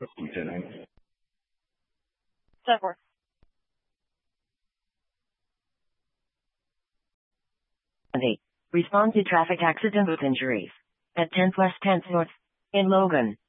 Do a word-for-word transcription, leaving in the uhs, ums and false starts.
Lieutenant. Sever. Respond to traffic accident with injuries at tenth West tenth North in Logan.